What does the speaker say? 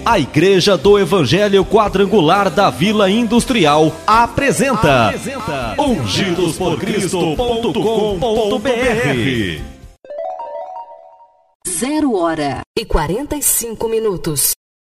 A Igreja do Evangelho Quadrangular da Vila Industrial apresenta ungidosporcristo.com.br. 0h45.